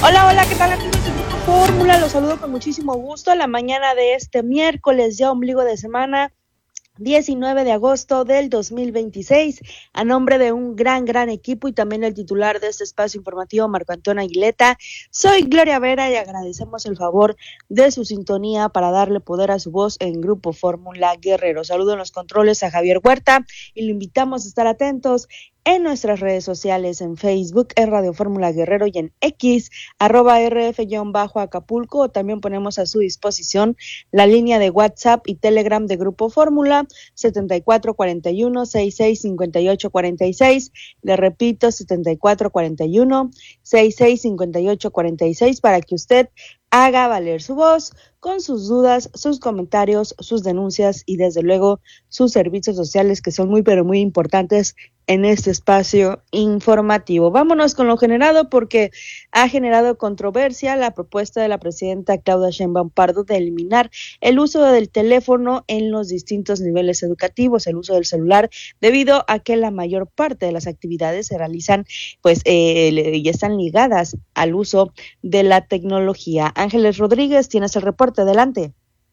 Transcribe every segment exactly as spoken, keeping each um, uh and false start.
Hola, hola, ¿qué tal amigos de Grupo Fórmula? Los saludo con muchísimo gusto la mañana de este miércoles, ya ombligo de semana, diecinueve de agosto del dos mil veintiséis, a nombre de un gran, gran equipo y también el titular de este espacio informativo, Marco Antonio Aguileta. Soy Gloria Vera y agradecemos el favor de su sintonía para darle poder a su voz en Grupo Fórmula Guerrero. Saludo en los controles a Javier Huerta y lo invitamos a estar atentos en nuestras redes sociales, en Facebook, en Radio Fórmula Guerrero y en X, arroba rf-acapulco. También ponemos a su disposición la línea de WhatsApp y Telegram de Grupo Fórmula, setenta y cuatro cuarenta y uno, sesenta y seis cincuenta y ocho cuarenta y seis. Le repito, setenta y cuatro cuarenta y uno, sesenta y seis cincuenta y ocho cuarenta y seis, para que usted haga valer su voz con sus dudas, sus comentarios, sus denuncias y desde luego sus servicios sociales, que son muy pero muy importantes en este espacio informativo. Vámonos con lo generado, porque ha generado controversia la propuesta de la presidenta Claudia Sheinbaum Pardo de eliminar el uso del teléfono en los distintos niveles educativos, el uso del celular, debido a que la mayor parte de las actividades se realizan pues eh, y están ligadas al uso de la tecnología. Ángeles Rodríguez, tienes el reporte, adelante.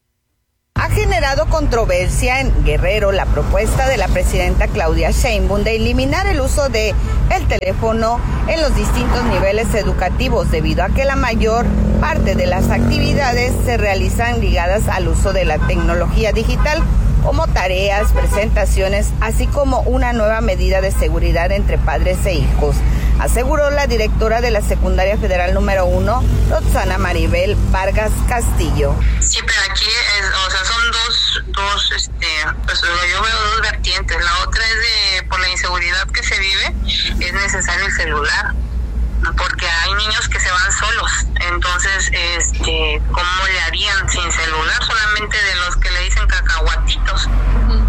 Ha generado controversia en Guerrero la propuesta de la presidenta Claudia Sheinbaum de eliminar el uso de el teléfono en los distintos niveles educativos, debido a que la mayor parte de las actividades se realizan ligadas al uso de la tecnología digital, como tareas, presentaciones, así como una nueva medida de seguridad entre padres e hijos, aseguró la directora de la Secundaria Federal número uno, Roxana Maribel Vargas Castillo. Sí, pero aquí, es, o sea, son dos, dos, este, pues yo veo dos vertientes. La otra es de, por la inseguridad que se vive, es necesario el celular, porque hay niños que se van solos. Entonces, este, ¿cómo le harían sin celular? Solamente de los que le dicen cacahuatitos. Uh-huh.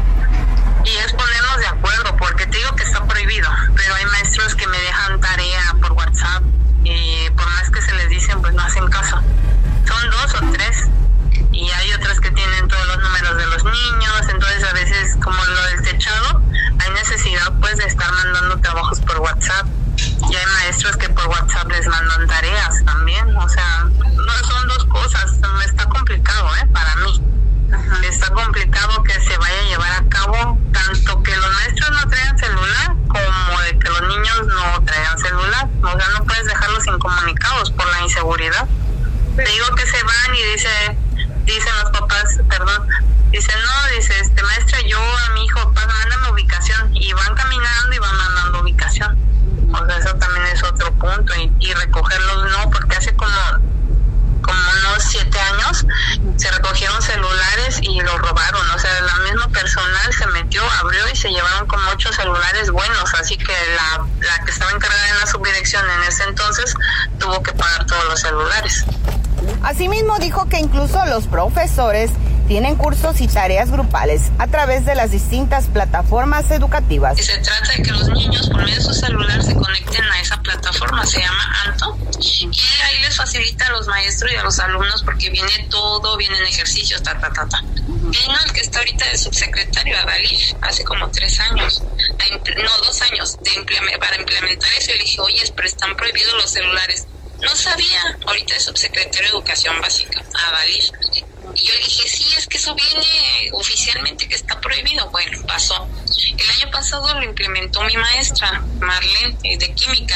Y es ponernos de acuerdo, porque te digo que está prohibido, pero hay maestros que me dejan tarea por WhatsApp y por más que se les dicen, pues no hacen caso. Son dos o tres, y hay otras que tienen todos los números de los niños. Entonces a veces, como lo del techado, hay necesidad pues de estar mandando trabajos por WhatsApp, y hay maestros que por WhatsApp les mandan tareas también. O sea, no son dos cosas. Está complicado, ¿eh? Para mí. Ajá. Está complicado que se vaya a llevar a cabo, tanto que los maestros no traigan celular como de que los niños no traigan celular. O sea, no puedes dejarlos incomunicados por la inseguridad. Te digo que se van y dice, dicen los papás, perdón, dicen, no, dice, este maestra, yo a mi hijo, papá, mándame ubicación, y van caminando y van mandando ubicación. O sea, eso también es otro punto, y, y recogerlos no, porque hace como como unos siete años se recogieron celulares y los robaron. O sea, la misma personal se metió, abrió y se llevaron como ocho celulares buenos, así que la, la que estaba encargada en la subdirección en ese entonces tuvo que pagar todos los celulares. Asimismo dijo que incluso los profesores tienen cursos y tareas grupales a través de las distintas plataformas educativas. Y se trata de que los niños por medio de su celular se conecten a esa plataforma, se llama Anto, y ahí les facilita a los maestros y a los alumnos, porque viene todo, vienen ejercicios, ta, ta, ta, ta. Vino el que está ahorita de subsecretario, Adalí, hace como tres años, no, dos años, de implement- para implementar eso. Y le dije, oye, pero están prohibidos los celulares. No sabía, ahorita es subsecretario de Educación Básica, Adalí. Y yo le dije, sí, es que eso viene oficialmente que está prohibido. Bueno, pasó. El año pasado lo implementó mi maestra, Marlene, de Química,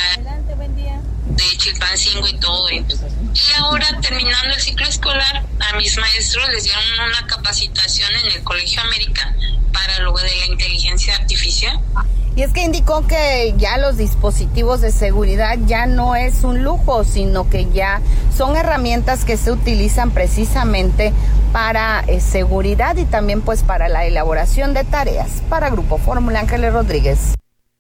de Chilpancingo y todo. Y ahora, terminando el ciclo escolar, a mis maestros les dieron una capacitación en el Colegio América para lo de la inteligencia artificial. Y es que indicó que ya los dispositivos de seguridad ya no es un lujo, sino que ya son herramientas que se utilizan precisamente para eh, seguridad y también pues para la elaboración de tareas. Para Grupo Fórmula, Ángeles Rodríguez.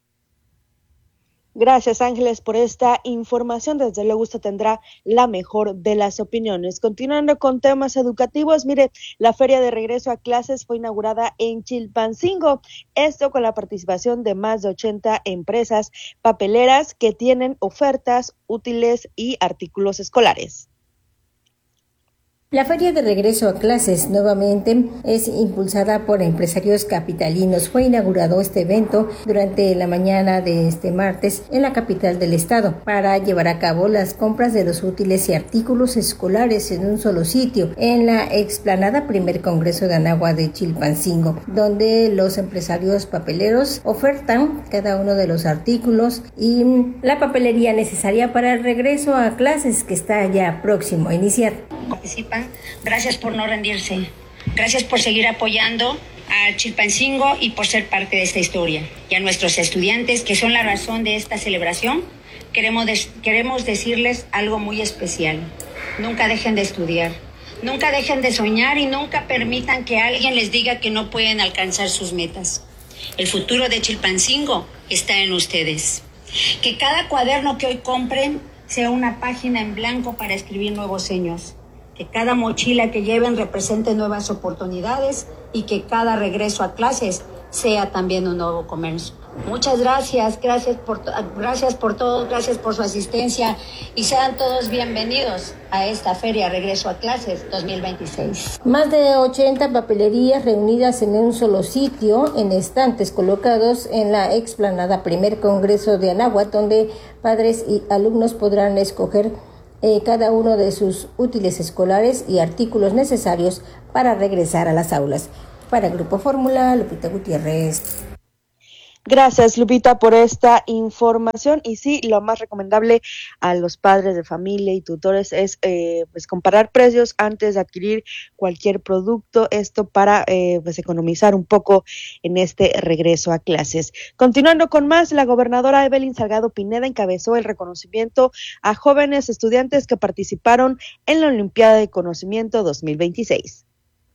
Gracias, Ángeles, por esta información. Desde luego usted tendrá la mejor de las opiniones. Continuando con temas educativos, mire, la feria de regreso a clases fue inaugurada en Chilpancingo. Esto con la participación de más de ochenta empresas papeleras que tienen ofertas útiles y artículos escolares. La feria de regreso a clases nuevamente es impulsada por empresarios capitalinos. Fue inaugurado este evento durante la mañana de este martes en la capital del estado para llevar a cabo las compras de los útiles y artículos escolares en un solo sitio, en la explanada Primer Congreso de Anáhuac de Chilpancingo, donde los empresarios papeleros ofertan cada uno de los artículos y la papelería necesaria para el regreso a clases que está ya próximo a iniciar. Participan. Gracias por no rendirse. Gracias por seguir apoyando a Chilpancingo y por ser parte de esta historia. Y a nuestros estudiantes, que son la razón de esta celebración, queremos, de- queremos decirles algo muy especial. Nunca dejen de estudiar. Nunca dejen de soñar y nunca permitan que alguien les diga que no pueden alcanzar sus metas. El futuro de Chilpancingo está en ustedes. Que cada cuaderno que hoy compren sea una página en blanco para escribir nuevos sueños. Que cada mochila que lleven represente nuevas oportunidades y que cada regreso a clases sea también un nuevo comienzo. Muchas gracias, gracias por, gracias por todo, gracias por su asistencia y sean todos bienvenidos a esta Feria Regreso a Clases dos mil veintiséis. Más de ochenta papelerías reunidas en un solo sitio, en estantes colocados en la explanada Primer Congreso de Anáhuac, donde padres y alumnos podrán escoger eh, cada uno de sus útiles escolares y artículos necesarios para regresar a las aulas. Para el Grupo Fórmula, Lupita Gutiérrez. Gracias, Lupita, por esta información. Y sí, lo más recomendable a los padres de familia y tutores es eh, pues comparar precios antes de adquirir cualquier producto, esto para eh, pues economizar un poco en este regreso a clases. Continuando con más, la gobernadora Evelyn Salgado Pineda encabezó el reconocimiento a jóvenes estudiantes que participaron en la Olimpiada de Conocimiento dos mil veintiséis.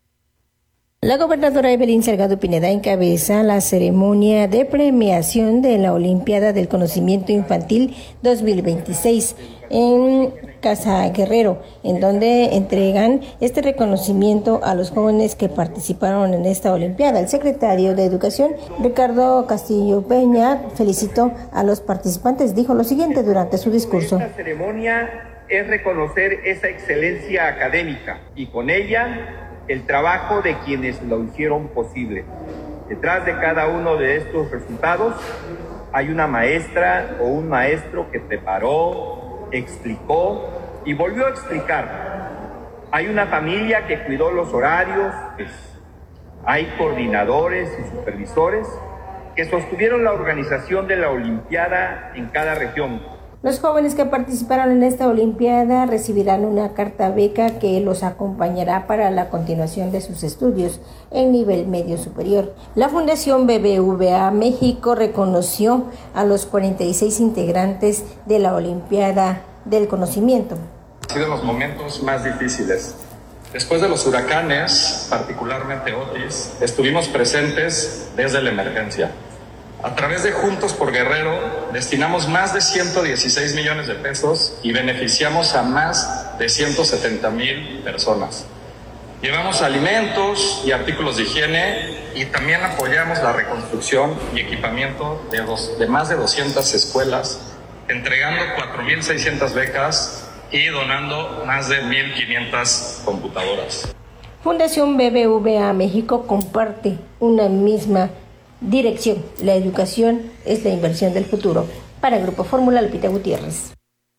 La gobernadora Evelyn Salgado Pineda encabeza la ceremonia de premiación de la Olimpiada del Conocimiento Infantil dos mil veintiséis en Casa Guerrero, en donde entregan este reconocimiento a los jóvenes que participaron en esta Olimpiada. El secretario de Educación, Ricardo Castillo Peña, felicitó a los participantes. Dijo lo siguiente durante su discurso. Esta ceremonia es reconocer esa excelencia académica y con ella el trabajo de quienes lo hicieron posible. Detrás de cada uno de estos resultados hay una maestra o un maestro que preparó, explicó y volvió a explicar. Hay una familia que cuidó los horarios, hay coordinadores y supervisores que sostuvieron la organización de la Olimpiada en cada región. Los jóvenes que participaron en esta Olimpiada recibirán una carta beca que los acompañará para la continuación de sus estudios en nivel medio superior. La Fundación B B V A México reconoció a los cuarenta y seis integrantes de la Olimpiada del Conocimiento. Han sido los momentos más difíciles. Después de los huracanes, particularmente Otis, estuvimos presentes desde la emergencia. A través de Juntos por Guerrero, destinamos más de ciento dieciséis millones de pesos y beneficiamos a más de ciento setenta mil personas. Llevamos alimentos y artículos de higiene y también apoyamos la reconstrucción y equipamiento de, dos, de más de doscientas escuelas, entregando cuatro mil seiscientas becas y donando más de mil quinientas computadoras. Fundación B B V A México comparte una misma dirección. La educación es la inversión del futuro. Para el Grupo Fórmula, Lupita Gutiérrez.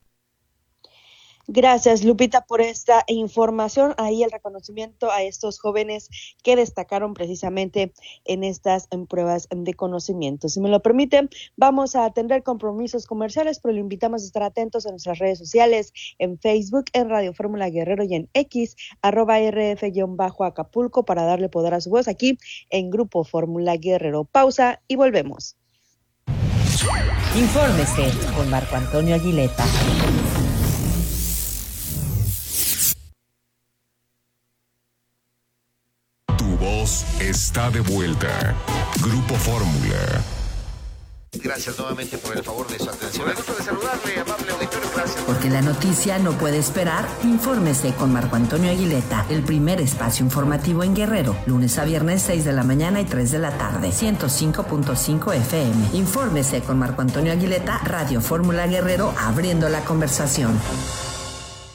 Gracias, Lupita, por esta información. Ahí el reconocimiento a estos jóvenes que destacaron precisamente en estas en pruebas de conocimiento. Si me lo permiten, vamos a atender compromisos comerciales, pero le invitamos a estar atentos a nuestras redes sociales, en Facebook, en Radio Fórmula Guerrero y en X, arroba R F-Acapulco, para darle poder a su voz aquí en Grupo Fórmula Guerrero. Pausa y volvemos. Infórmese con Marco Antonio Aguileta. Voz está de vuelta. Grupo Fórmula. Gracias nuevamente por el favor de su atención. Me gusta de saludarle, amable auditorio. Gracias. Porque la noticia no puede esperar, infórmese con Marco Antonio Aguileta, el primer espacio informativo en Guerrero, lunes a viernes, seis de la mañana y tres de la tarde, ciento cinco punto cinco F M. Infórmese con Marco Antonio Aguileta, Radio Fórmula Guerrero, abriendo la conversación.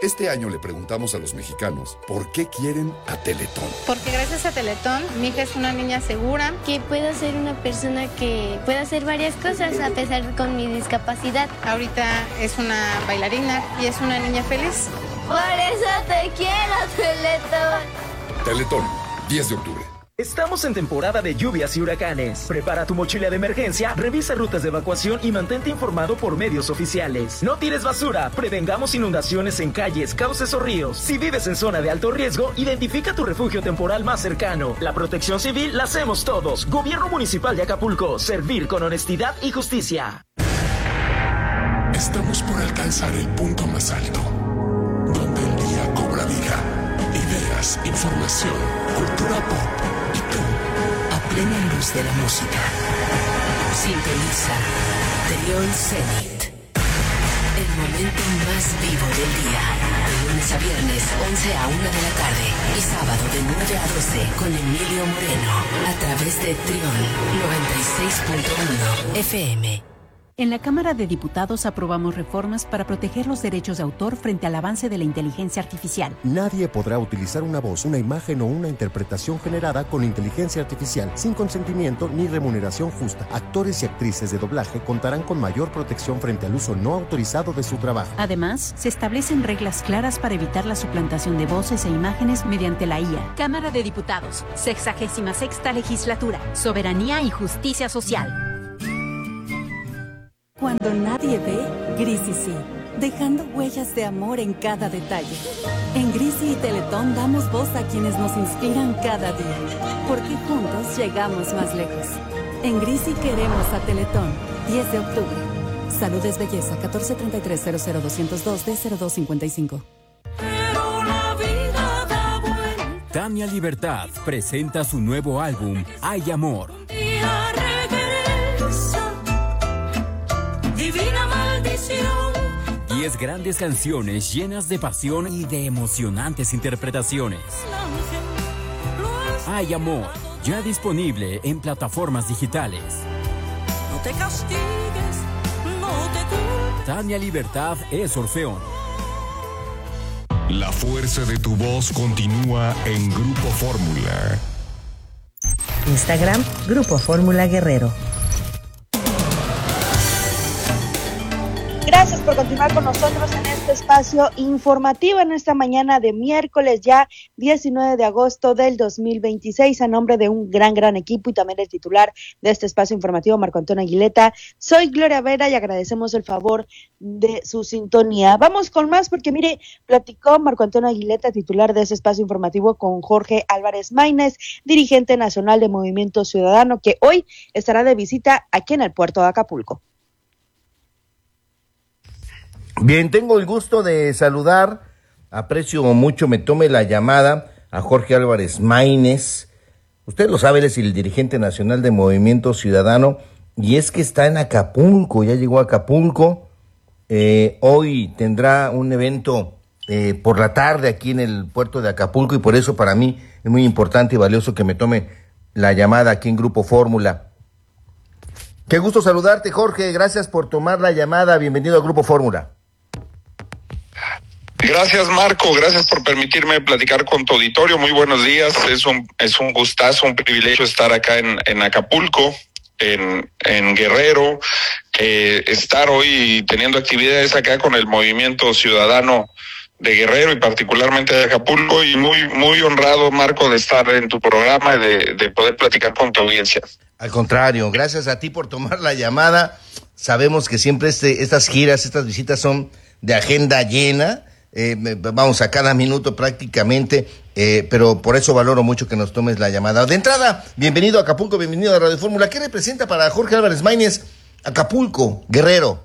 Este año le preguntamos a los mexicanos por qué quieren a Teletón. Porque gracias a Teletón, mi hija es una niña segura. Que puedo ser una persona que pueda hacer varias cosas a pesar de con mi discapacidad. Ahorita es una bailarina y es una niña feliz. Por eso te quiero, Teletón. Teletón, diez de octubre. Estamos en temporada de lluvias y huracanes. Prepara tu mochila de emergencia, revisa rutas de evacuación y mantente informado por medios oficiales. No tires basura, prevengamos inundaciones en calles, cauces o ríos. Si vives en zona de alto riesgo, identifica tu refugio temporal más cercano. La protección civil la hacemos todos. Gobierno Municipal de Acapulco, servir con honestidad y justicia. Estamos por alcanzar el punto más alto, donde el día cobra vida. Ideas, información, cultura pop. Plena luz de la música. Sintoniza Trión Zenit. El momento más vivo del día. De lunes a viernes, once a una de la tarde. Y sábado de nueve a doce con Emilio Moreno. A través de Trión noventa y seis punto uno F M. En la Cámara de Diputados aprobamos reformas para proteger los derechos de autor frente al avance de la inteligencia artificial. Nadie podrá utilizar una voz, una imagen o una interpretación generada con inteligencia artificial sin consentimiento ni remuneración justa. Actores y actrices de doblaje contarán con mayor protección frente al uso no autorizado de su trabajo. Además, se establecen reglas claras para evitar la suplantación de voces e imágenes mediante la I A. Cámara de Diputados, sexagésima sexta legislatura, soberanía y justicia social. Cuando nadie ve, Grisi sí, dejando huellas de amor en cada detalle. En Grisi y Teletón damos voz a quienes nos inspiran cada día, porque juntos llegamos más lejos. En Grisi queremos a Teletón, diez de octubre. Salud es belleza, catorce treinta y tres cero cero doscientos dos D cero dos cincuenta y cinco. Tania Libertad presenta su nuevo álbum, Hay Amor. Divina maldición. Diez grandes canciones llenas de pasión y de emocionantes interpretaciones. Hay Amor, ya disponible en plataformas digitales. No te castigues, no te culpes. Tania Libertad es Orfeón. La fuerza de tu voz continúa en Grupo Fórmula. Instagram, Grupo Fórmula Guerrero. Gracias por continuar con nosotros en este espacio informativo en esta mañana de miércoles, ya diecinueve de agosto del dos mil veintiséis, a nombre de un gran, gran equipo y también el titular de este espacio informativo, Marco Antonio Aguileta. Soy Gloria Vera y agradecemos el favor de su sintonía. Vamos con más porque, mire, platicó Marco Antonio Aguileta, titular de este espacio informativo, con Jorge Álvarez Maínez, dirigente nacional de Movimiento Ciudadano, que hoy estará de visita aquí en el puerto de Acapulco. Bien, tengo el gusto de saludar, aprecio mucho, me tome la llamada a Jorge Álvarez Maínez. Usted lo sabe, él es el dirigente nacional de Movimiento Ciudadano y es que está en Acapulco, ya llegó a Acapulco. Eh, hoy tendrá un evento eh, por la tarde aquí en el puerto de Acapulco y por eso para mí es muy importante y valioso que me tome la llamada aquí en Grupo Fórmula. Qué gusto saludarte, Jorge, gracias por tomar la llamada, bienvenido a Grupo Fórmula. Gracias, Marco, gracias por permitirme platicar con tu auditorio. Muy buenos días, es un es un gustazo, un privilegio estar acá en, en Acapulco, en, en Guerrero, eh, estar hoy teniendo actividades acá con el Movimiento Ciudadano de Guerrero y particularmente de Acapulco, y muy muy honrado, Marco, de estar en tu programa y de, de poder platicar con tu audiencia. Al contrario, gracias a ti por tomar la llamada. Sabemos que siempre este, estas giras, estas visitas son de agenda llena. Eh, vamos a cada minuto prácticamente, eh, pero por eso valoro mucho que nos tomes la llamada. De entrada, bienvenido a Acapulco, bienvenido a Radio Fórmula. ¿Qué representa para Jorge Álvarez Maínez Acapulco, Guerrero?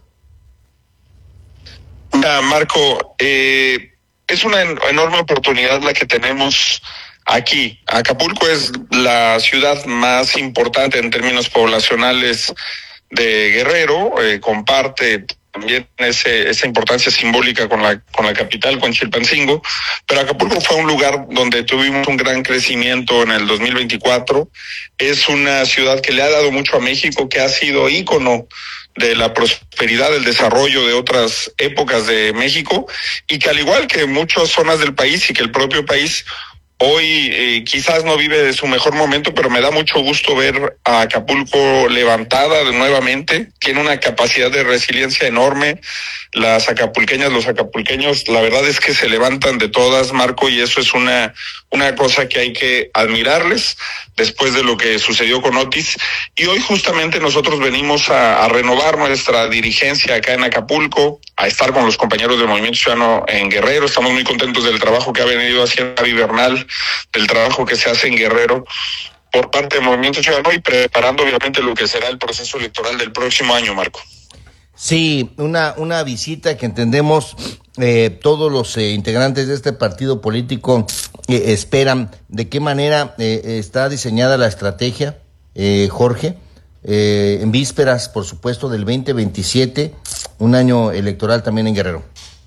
Ah, Marco, eh, es una en- enorme oportunidad la que tenemos aquí. Acapulco es la ciudad más importante en términos poblacionales de Guerrero, eh, comparte también ese, esa importancia simbólica con la, con la capital, con Chilpancingo, pero Acapulco fue un lugar donde tuvimos un gran crecimiento en el dos mil veinticuatro. Es una ciudad que le ha dado mucho a México, que ha sido ícono de la prosperidad, del desarrollo de otras épocas de México, y que al igual que muchas zonas del país y que el propio país, hoy eh, quizás no vive de su mejor momento, pero me da mucho gusto ver a Acapulco levantada de nuevamente. Tiene una capacidad de resiliencia enorme. Las acapulqueñas, los acapulqueños, la verdad es que se levantan de todas, Marco, y eso es una una cosa que hay que admirarles después de lo que sucedió con Otis. Y hoy justamente nosotros venimos a, a renovar nuestra dirigencia acá en Acapulco, a estar con los compañeros del Movimiento Ciudadano en Guerrero. Estamos muy contentos del trabajo que ha venido haciendo Gaby Bernal, del trabajo que se hace en Guerrero por parte del Movimiento Ciudadano, y preparando obviamente lo que será el proceso electoral del próximo año, Marco. Sí, una, una visita que entendemos eh, todos los eh, integrantes de este partido político eh, esperan. ¿De qué manera eh, está diseñada la estrategia, eh, Jorge? Eh, en vísperas, por supuesto, del veinte veintisiete, un año electoral también en Guerrero.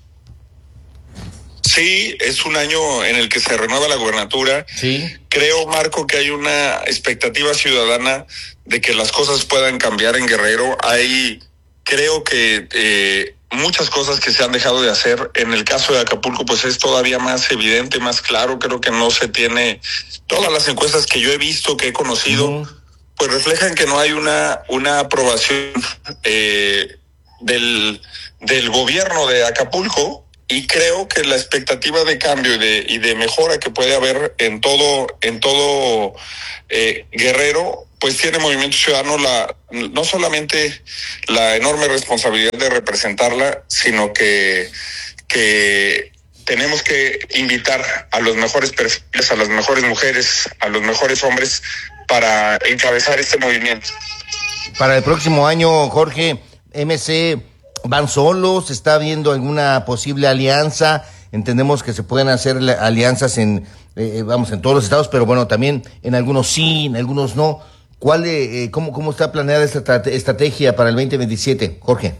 Sí, es un año en el que se renueva la gubernatura. Sí. Creo, Marco, que hay una expectativa ciudadana de que las cosas puedan cambiar en Guerrero. Hay, creo que eh, muchas cosas que se han dejado de hacer. En el caso de Acapulco, pues es todavía más evidente, más claro. Creo que no se tiene, todas las encuestas que yo he visto, que he conocido, uh-huh. pues reflejan que no hay una, una aprobación eh, del, del gobierno de Acapulco. Y creo que la expectativa de cambio y de, y de mejora que puede haber en todo, en todo eh, Guerrero, pues tiene Movimiento Ciudadano la, no solamente la enorme responsabilidad de representarla, sino que, que tenemos que invitar a los mejores perfiles, a las mejores mujeres, a los mejores hombres para encabezar este movimiento. Para el próximo año, Jorge, M C... ¿van solos? ¿Está habiendo alguna posible alianza? Entendemos que se pueden hacer alianzas en, eh, vamos, en todos los estados, pero bueno, también en algunos sí, en algunos no. ¿Cuál, eh, cómo, cómo está planeada esta estrategia para el veinte veintisiete, Jorge?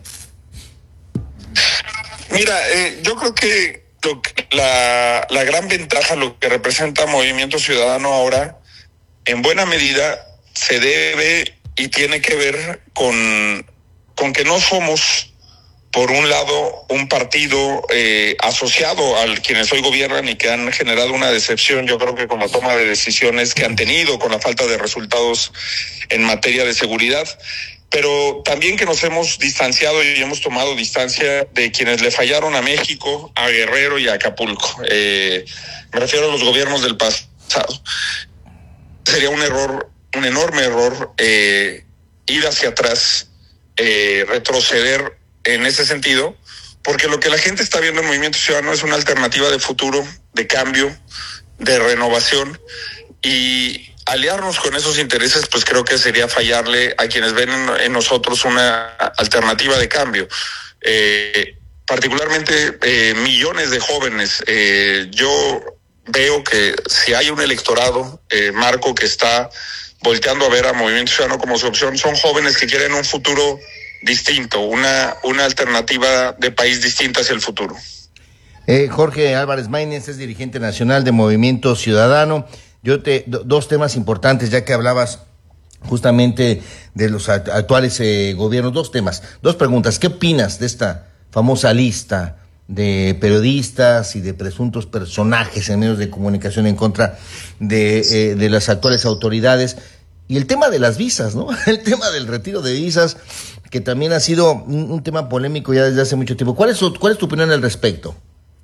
Mira, eh, yo creo que lo, la, la gran ventaja, lo que representa Movimiento Ciudadano ahora, en buena medida, se debe y tiene que ver con, con que no somos, por un lado, un partido eh, asociado al quienes hoy gobiernan y que han generado una decepción, yo creo que con la toma de decisiones que han tenido, con la falta de resultados en materia de seguridad, pero también que nos hemos distanciado y hemos tomado distancia de quienes le fallaron a México, a Guerrero y a Acapulco. Eh, me refiero a los gobiernos del pasado. Sería un error, un enorme error, eh, ir hacia atrás, eh, retroceder en ese sentido, porque lo que la gente está viendo en Movimiento Ciudadano es una alternativa de futuro, de cambio, de renovación, y aliarnos con esos intereses, pues creo que sería fallarle a quienes ven en, en nosotros una alternativa de cambio. Eh, particularmente eh, millones de jóvenes. Eh, yo veo que si hay un electorado, eh, Marco, que está volteando a ver a Movimiento Ciudadano como su opción, son jóvenes que quieren un futuro distinto, una, una alternativa de país distinta hacia el futuro. Eh, Jorge Álvarez Maínez es dirigente nacional de Movimiento Ciudadano. Yo te, do, dos temas importantes, ya que hablabas justamente de los actuales eh, gobiernos, dos temas, dos preguntas. ¿Qué opinas de esta famosa lista de periodistas y de presuntos personajes en medios de comunicación en contra de, eh, de las actuales autoridades? Y el tema de las visas, ¿no? El tema del retiro de visas, que también ha sido un, un tema polémico ya desde hace mucho tiempo. ¿Cuál es, su, cuál es tu opinión al respecto?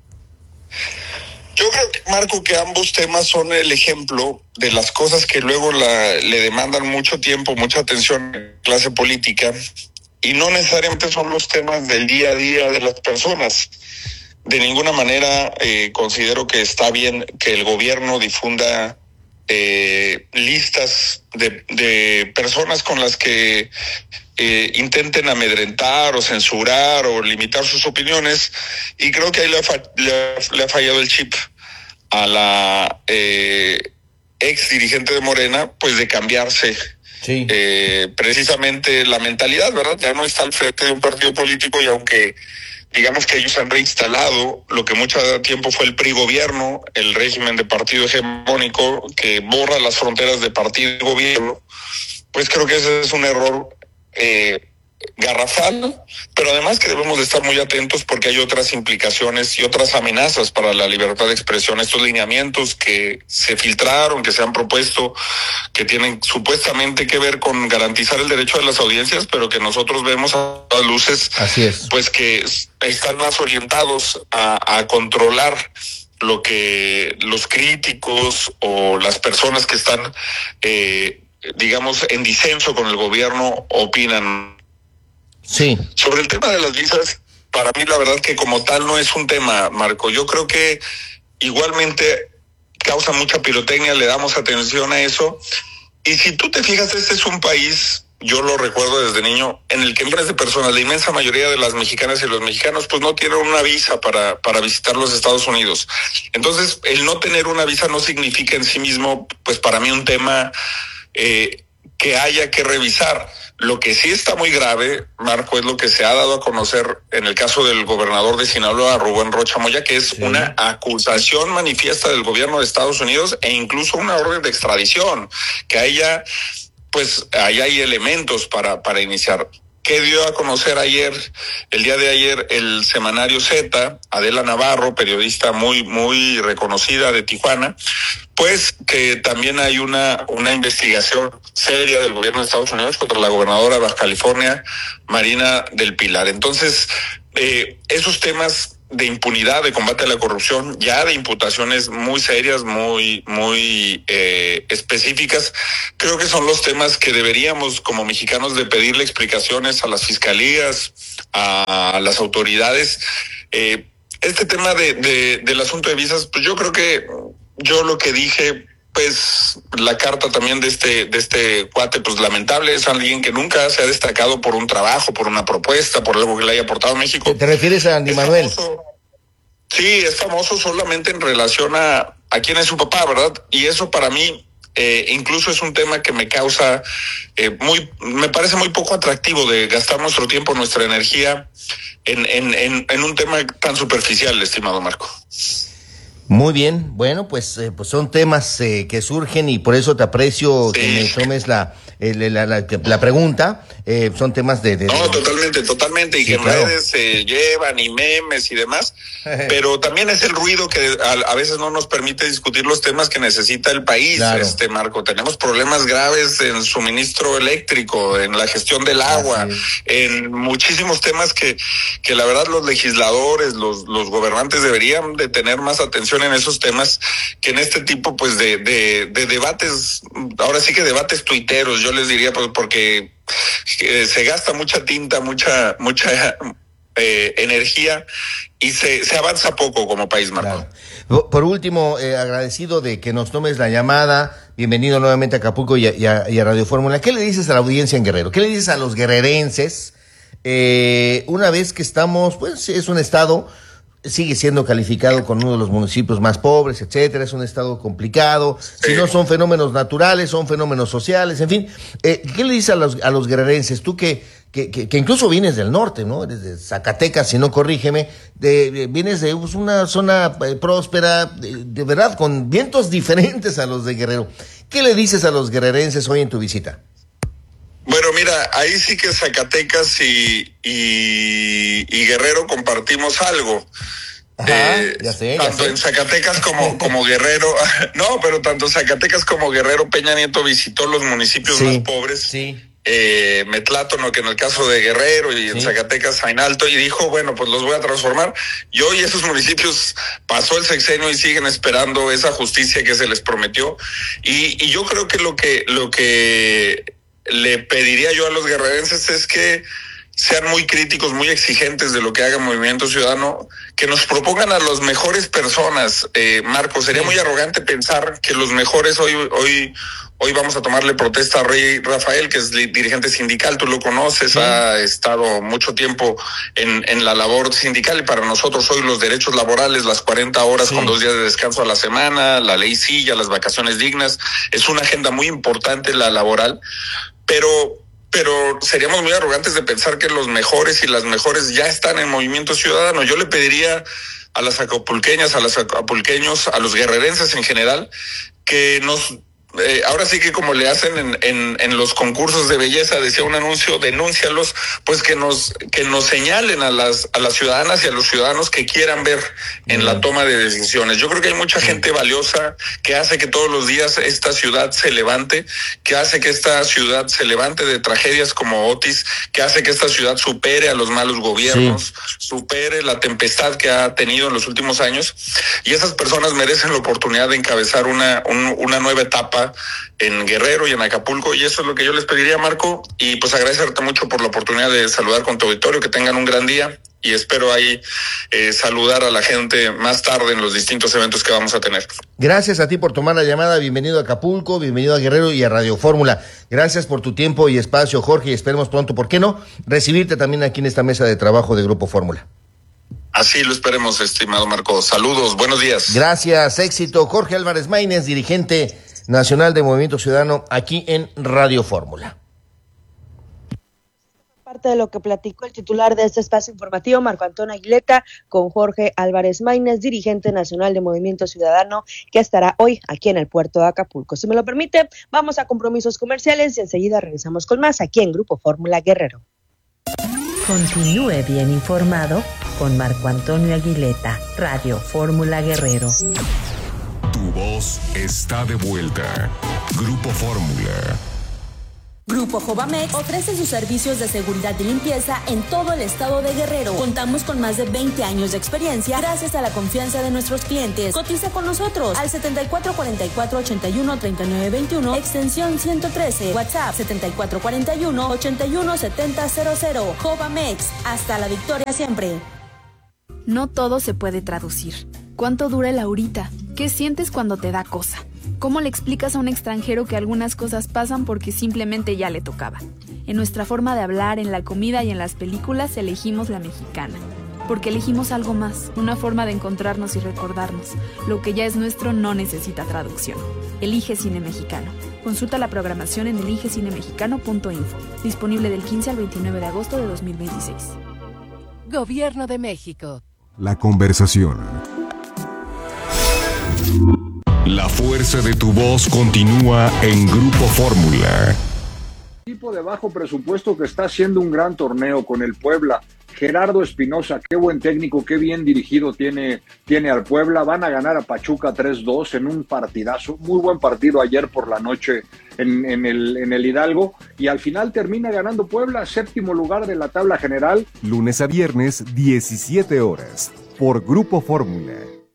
Yo creo, que, Marco, que ambos temas son el ejemplo de las cosas que luego la, le demandan mucho tiempo, mucha atención en la clase política, y no necesariamente son los temas del día a día de las personas. De ninguna manera eh, considero que está bien que el gobierno difunda eh, listas de, de personas con las que eh, intenten amedrentar o censurar o limitar sus opiniones, y creo que ahí le ha, fa- le ha, le ha fallado el chip a la eh, ex dirigente de Morena, pues de cambiarse sí. eh, precisamente la mentalidad, ¿verdad? Ya no está al frente de un partido político, y aunque digamos que ellos han reinstalado lo que mucho tiempo fue el P R I gobierno, el régimen de partido hegemónico que borra las fronteras de partido y gobierno, pues creo que ese es un error eh, garrafal, pero además que debemos de estar muy atentos porque hay otras implicaciones y otras amenazas para la libertad de expresión. Estos lineamientos que se filtraron, que se han propuesto, que tienen supuestamente que ver con garantizar el derecho de las audiencias, pero que nosotros vemos a las luces, así es, pues que están más orientados a, a controlar lo que los críticos o las personas que están, eh, digamos, en disenso con el gobierno opinan. Sí. Sobre el tema de las visas, para mí la verdad que como tal no es un tema, Marco. Yo creo que igualmente causa mucha pirotecnia, le damos atención a eso. Y si tú te fijas, este es un país, yo lo recuerdo desde niño, en el que miles de personas, la inmensa mayoría de las mexicanas y los mexicanos, pues no tienen una visa para, para visitar los Estados Unidos. Entonces, el no tener una visa no significa en sí mismo, pues para mí un tema eh, que haya que revisar. Lo que sí está muy grave, Marco, es lo que se ha dado a conocer en el caso del gobernador de Sinaloa, Rubén Rocha Moya, que es sí. una acusación manifiesta del gobierno de Estados Unidos e incluso una orden de extradición, que haya, pues, ahí hay elementos para, para iniciar. ¿Qué dio a conocer ayer, el día de ayer, el semanario Z? Adela Navarro, periodista muy, muy reconocida de Tijuana, pues que también hay una, una investigación seria del gobierno de Estados Unidos contra la gobernadora de Baja California, Marina del Pilar. Entonces, eh, esos temas de impunidad, de combate a la corrupción, ya de imputaciones muy serias, muy, muy eh, específicas, creo que son los temas que deberíamos como mexicanos de pedirle explicaciones a las fiscalías, a, a las autoridades. Eh, este tema de, de, del asunto de visas, pues yo creo que yo lo que dije, pues la carta también de este de este cuate, pues lamentable, es alguien que nunca se ha destacado por un trabajo, por una propuesta, por algo que le haya aportado a México. ¿Te refieres a Andy Manuel? Famoso, sí, es famoso solamente en relación a, a quién es su papá, ¿verdad? Y eso para mí eh, incluso es un tema que me causa eh, muy, me parece muy poco atractivo de gastar nuestro tiempo, nuestra energía en, en, en, en un tema tan superficial, estimado Marco. Muy bien, bueno, pues, eh, pues son temas eh, que surgen y por eso te aprecio sí. que me tomes la, el, la, la, la pregunta. Eh, son temas de, de... No, totalmente, totalmente, y sí, que en claro. redes se eh, llevan y memes y demás, pero también es el ruido que a, a veces no nos permite discutir los temas que necesita el país, claro. este Marco. Tenemos problemas graves en suministro eléctrico, en la gestión del agua, en muchísimos temas que, que la verdad los legisladores, los, los gobernantes deberían de tener más atención en esos temas que en este tipo pues de, de, de debates, ahora sí que debates tuiteros, yo les diría, pues porque eh, se gasta mucha tinta, mucha, mucha eh, energía y se, se avanza poco como país, Marco. Claro. Por último, eh, agradecido de que nos tomes la llamada, bienvenido nuevamente a Acapulco y a, y a, y a Radio Fórmula. ¿Qué le dices a la audiencia en Guerrero? ¿Qué le dices a los guerrerenses? Eh, una vez que estamos, pues es un estado, sigue siendo calificado con uno de los municipios más pobres, etcétera, es un estado complicado, si no son fenómenos naturales, son fenómenos sociales, en fin, eh, ¿qué le dices a los, a los guerrerenses? Tú que, que, que, que incluso vienes del norte, ¿no? Eres de Zacatecas, si no corrígeme, de, de, vienes de pues, una zona eh, próspera, de, de verdad, con vientos diferentes a los de Guerrero. ¿Qué le dices a los guerrerenses hoy en tu visita? Bueno, mira, ahí sí que Zacatecas y, y, y Guerrero compartimos algo. Ajá, eh, ya sé, ya tanto sé. en Zacatecas como, como Guerrero, no, pero tanto Zacatecas como Guerrero, Peña Nieto visitó los municipios sí, más pobres. Sí. Eh, Metlátono, que en el caso de Guerrero, y en sí. Zacatecas, Jainalto, y dijo, bueno, pues los voy a transformar. Y hoy esos municipios pasó el sexenio y siguen esperando esa justicia que se les prometió. Y, y yo creo que lo que, lo que le pediría yo a los guerrerenses es que sean muy críticos, muy exigentes de lo que haga Movimiento Ciudadano, que nos propongan a las mejores personas. Eh, Marco, sería muy arrogante pensar que los mejores hoy, hoy, hoy vamos a tomarle protesta a Rey Rafael, que es dirigente sindical, tú lo conoces, sí. Ha estado mucho tiempo en, en la labor sindical, y para nosotros hoy los derechos laborales, las cuarenta horas sí. con dos días de descanso a la semana, la ley silla, las vacaciones dignas, es una agenda muy importante la laboral, pero pero seríamos muy arrogantes de pensar que los mejores y las mejores ya están en Movimiento Ciudadano. Yo le pediría a las acapulqueñas, a los acapulqueños, a los guerrerenses en general, que nos... Eh, ahora sí que como le hacen en, en, en los concursos de belleza, decía un anuncio, denúncialos, pues que nos que nos señalen a las a las ciudadanas y a los ciudadanos que quieran ver en la toma de decisiones. Yo creo que hay mucha gente valiosa que hace que todos los días esta ciudad se levante, que hace que esta ciudad se levante de tragedias como Otis, que hace que esta ciudad supere a los malos gobiernos, sí. supere la tempestad que ha tenido en los últimos años, y esas personas merecen la oportunidad de encabezar una un, una nueva etapa en Guerrero y en Acapulco, y eso es lo que yo les pediría, Marco, y pues agradecerte mucho por la oportunidad de saludar con tu auditorio, que tengan un gran día, y espero ahí eh, saludar a la gente más tarde en los distintos eventos que vamos a tener. Gracias a ti por tomar la llamada, bienvenido a Acapulco, bienvenido a Guerrero y a Radio Fórmula. Gracias por tu tiempo y espacio, Jorge, y esperemos pronto, ¿por qué no?, recibirte también aquí en esta mesa de trabajo de Grupo Fórmula. Así lo esperemos, estimado Marco. Saludos, buenos días. Gracias, éxito. Jorge Álvarez Maínez, dirigente nacional de Movimiento Ciudadano, aquí en Radio Fórmula. Parte de lo que platicó el titular de este espacio informativo, Marco Antonio Aguileta, con Jorge Álvarez Maínez, dirigente nacional de Movimiento Ciudadano, que estará hoy aquí en el puerto de Acapulco. Si me lo permite, vamos a compromisos comerciales y enseguida regresamos con más aquí en Grupo Fórmula Guerrero. Continúe bien informado con Marco Antonio Aguileta, Radio Fórmula Guerrero. Tu voz está de vuelta. Grupo Fórmula. Grupo Jovamex ofrece sus servicios de seguridad y limpieza en todo el estado de Guerrero. Contamos con más de veinte años de experiencia gracias a la confianza de nuestros clientes. Cotiza con nosotros al setenta y cuatro cuarenta y cuatro ochenta y uno treinta y nueve veintiuno, extensión ciento trece, WhatsApp setenta y cuatro cuarenta y uno ochenta y uno setenta cero cero. Jovamex, hasta la victoria siempre. No todo se puede traducir. ¿Cuánto dura el ahorita? ¿Qué sientes cuando te da cosa? ¿Cómo le explicas a un extranjero que algunas cosas pasan porque simplemente ya le tocaba? En nuestra forma de hablar, en la comida y en las películas elegimos la mexicana. Porque elegimos algo más, una forma de encontrarnos y recordarnos. Lo que ya es nuestro no necesita traducción. Elige Cine Mexicano. Consulta la programación en elige cine mexicano punto info. Disponible del quince al veintinueve de agosto de dos mil veintiséis. Gobierno de México. La conversación. La fuerza de tu voz continúa en Grupo Fórmula. Equipo de bajo presupuesto que está haciendo un gran torneo con el Puebla. Gerardo Espinosa, qué buen técnico, qué bien dirigido tiene, tiene al Puebla. Van a ganar a Pachuca tres dos en un partidazo. Muy buen partido ayer por la noche en, en, el, en el Hidalgo. Y al final termina ganando Puebla, séptimo lugar de la tabla general. Lunes a viernes, diecisiete horas, por Grupo Fórmula.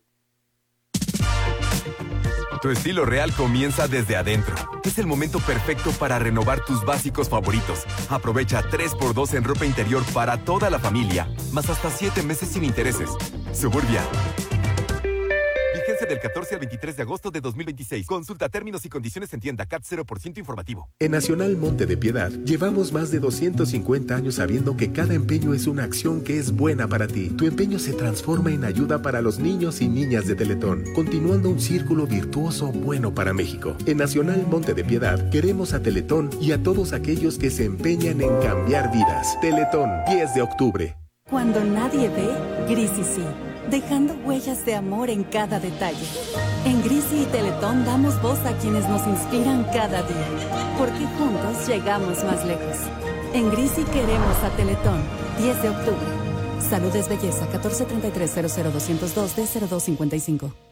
Tu estilo real comienza desde adentro. Es el momento perfecto para renovar tus básicos favoritos. Aprovecha tres por dos en ropa interior para toda la familia, más hasta siete meses sin intereses. Suburbia. Vigencia del catorce al veintitrés de agosto de dos mil veintiséis. Consulta términos y condiciones en tienda. C A T cero por ciento informativo. En Nacional Monte de Piedad llevamos más de doscientos cincuenta años sabiendo que cada empeño es una acción que es buena para ti. Tu empeño se transforma en ayuda para los niños y niñas de Teletón, continuando un círculo virtuoso bueno para México. En Nacional Monte de Piedad queremos a Teletón y a todos aquellos que se empeñan en cambiar vidas. Teletón, diez de octubre. Cuando nadie ve, Grisi sí, dejando huellas de amor en cada detalle. En Grisi y Teletón damos voz a quienes nos inspiran cada día, porque juntos llegamos más lejos. En Grisi queremos a Teletón, diez de octubre. Salud es belleza, catorce treinta y tres cero cero doscientos dos D cero dos cincuenta y cinco.